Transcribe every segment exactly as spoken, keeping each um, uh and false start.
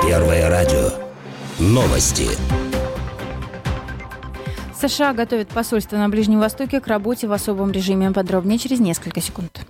Первое радио. Новости. США готовят посольство на Ближнем Востоке к работе в особом режиме. Подробнее через несколько секунд.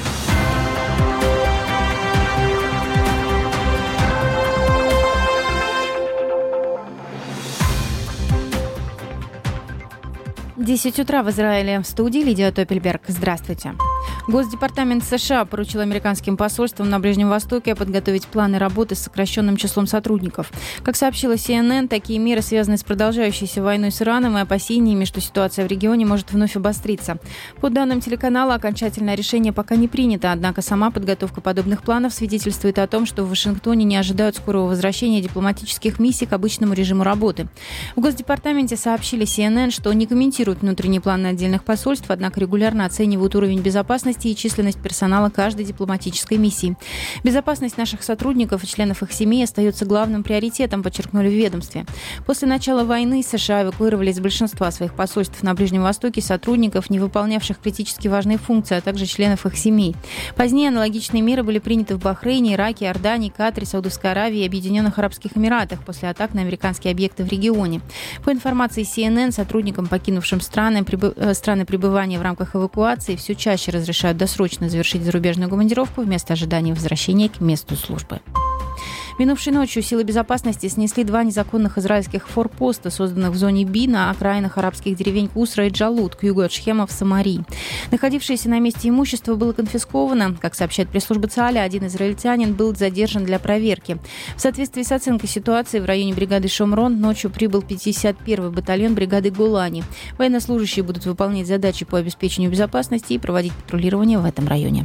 десять утра в Израиле. В студии Лидия Топельберг. Здравствуйте. Госдепартамент США поручил американским посольствам на Ближнем Востоке подготовить планы работы с сокращенным числом сотрудников. Как сообщила си эн эн, такие меры связаны с продолжающейся войной с Ираном и опасениями, что ситуация в регионе может вновь обостриться. По данным телеканала, окончательное решение пока не принято, однако сама подготовка подобных планов свидетельствует о том, что в Вашингтоне не ожидают скорого возвращения дипломатических миссий к обычному режиму работы. В Госдепартаменте сообщили си эн эн, что не комментируют внутренние планы отдельных посольств, однако регулярно оценивают уровень безопасности и численность персонала каждой дипломатической миссии. Безопасность наших сотрудников и членов их семей остается главным приоритетом, подчеркнули в ведомстве. После начала войны США эвакуировали из большинства своих посольств на Ближнем Востоке сотрудников, не выполнявших критически важные функции, а также членов их семей. Позднее аналогичные меры были приняты в Бахрейне, Ираке, Иордании, Катаре, Саудовской Аравии и Объединенных Арабских Эмиратах после атак на американские объекты в регионе. По информации си эн эн, сотрудникам, покинувшим страны, прибы... страны пребывания в рамках эвакуации, все чаще разрешают досрочно завершить зарубежную командировку вместо ожидания возвращения к месту службы. Минувшей ночью силы безопасности снесли два незаконных израильских форпоста, созданных в зоне Би на окраинах арабских деревень Кусра и Джалут, к югу от Шхема в Самарии. Находившееся на месте имущество было конфисковано. Как сообщает пресс-служба ЦААля, один израильтянин был задержан для проверки. В соответствии с оценкой ситуации в районе бригады Шомрон ночью прибыл пятьдесят первый батальон бригады Голани. Военнослужащие будут выполнять задачи по обеспечению безопасности и проводить патрулирование в этом районе.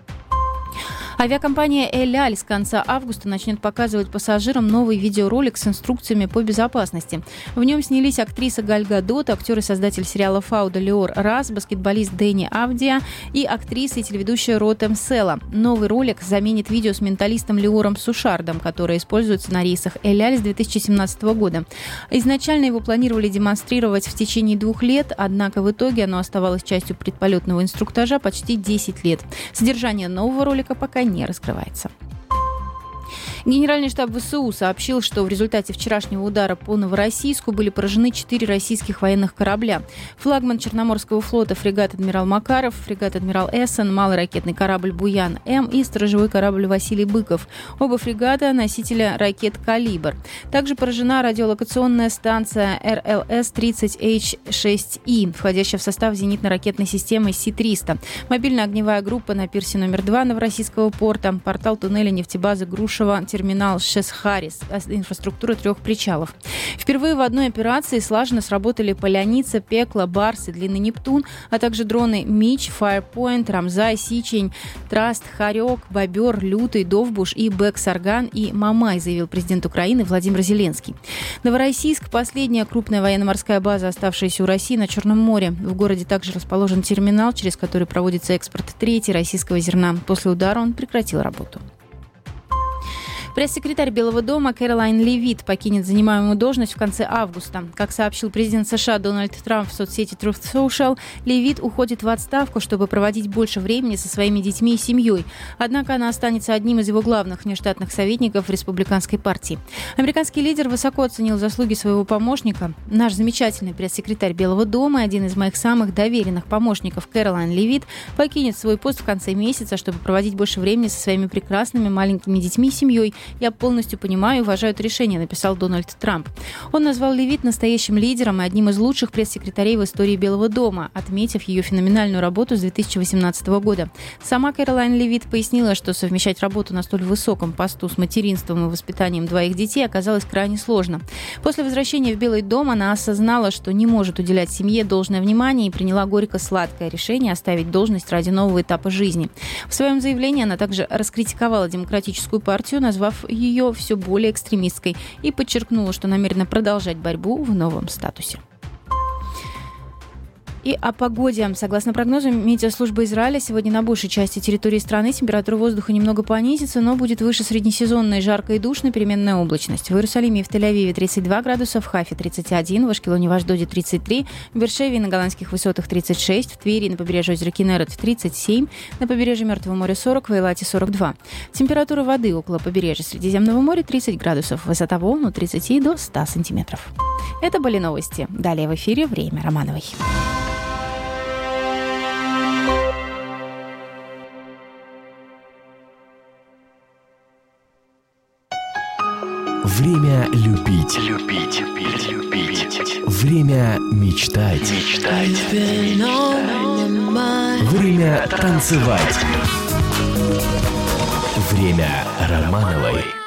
Авиакомпания «Эль Аль» с конца августа начнет показывать пассажирам новый видеоролик с инструкциями по безопасности. В нем снялись актриса Галь Гадот, актер и создатель сериала «Фауда» Леор Рас, баскетболист Дэнни Авдия и актриса и телеведущая Ротем Села. Новый ролик заменит видео с менталистом Леором Сушардом, которое используется на рейсах «Эль Аль» с две тысячи семнадцатого года. Изначально его планировали демонстрировать в течение двух лет, однако в итоге оно оставалось частью предполетного инструктажа почти десять лет. Содержание нового ролика пока не раскрывается. Генеральный штаб ВСУ сообщил, что в результате вчерашнего удара по Новороссийску были поражены четыре российских военных корабля. Флагман Черноморского флота фрегат «Адмирал Макаров», фрегат «Адмирал Эссен», малый ракетный корабль «Буян-М» и сторожевой корабль «Василий Быков». Оба фрегата – носителя ракет «Калибр». Также поражена радиолокационная станция эр эл эс тридцать эйч шесть и, входящая в состав зенитно-ракетной системы Си триста. Мобильная огневая группа на пирсе номер два Новороссийского порта, портал туннеля нефтебазы Грушево, терминал Шес-Харис, инфраструктура трех причалов. Впервые в одной операции слаженно сработали Поляница, Пекло, Барс и Длинный Нептун, а также дроны Мич, Фаерпоинт, Рамзай, Сичень, Траст, Харек, Бобер, Лютый, Довбуш и Бэк-Сарган и Мамай, заявил президент Украины Владимир Зеленский. Новороссийск – последняя крупная военно-морская база, оставшаяся у России на Черном море. В городе также расположен терминал, через который проводится экспорт третьей российского зерна. После удара он прекратил работу. Пресс-секретарь Белого дома Кэролайн Левит покинет занимаемую должность в конце августа. Как сообщил президент США Дональд Трамп в соцсети Truth Social, Левит уходит в отставку, чтобы проводить больше времени со своими детьми и семьей. Однако она останется одним из его главных внештатных советников в республиканской партии. Американский лидер высоко оценил заслуги своего помощника. Наш замечательный пресс-секретарь Белого дома и один из моих самых доверенных помощников Кэролайн Левит покинет свой пост в конце месяца, чтобы проводить больше времени со своими прекрасными маленькими детьми и семьей. «Я полностью понимаю и уважаю это решение», — написал Дональд Трамп. Он назвал Левит настоящим лидером и одним из лучших пресс-секретарей в истории Белого дома, отметив ее феноменальную работу с две тысячи восемнадцатого года. Сама Кэролайн Левит пояснила, что совмещать работу на столь высоком посту с материнством и воспитанием двоих детей оказалось крайне сложно. После возвращения в Белый дом она осознала, что не может уделять семье должное внимание и приняла горько-сладкое решение оставить должность ради нового этапа жизни. В своем заявлении она также раскритиковала Демократическую партию, назвав ее все более экстремистской, и подчеркнула, что намерена продолжать борьбу в новом статусе. И о погоде. Согласно прогнозам метеослужбы Израиля, сегодня на большей части территории страны температура воздуха немного понизится, но будет выше среднесезонной, жарко и душно, переменная облачность. В Иерусалиме и в Тель-Авиве тридцать два градуса, в Хайфе тридцать один, в Ашкелоне и в Ашдоде тридцать три, в Бершеве и на Голландских высотах тридцать шесть, в Твери и на побережье озера Кинерет тридцать семь, на побережье Мертвого моря сорок, в Эйлате сорок два. Температура воды около побережья Средиземного моря тридцать градусов, высота волн от тридцати до ста сантиметров. Это были новости. Далее в эфире «Время Романовой». Время любить. Любить. Любить. Любить. Время мечтать. Мечтать. Время танцевать. Время Романовой.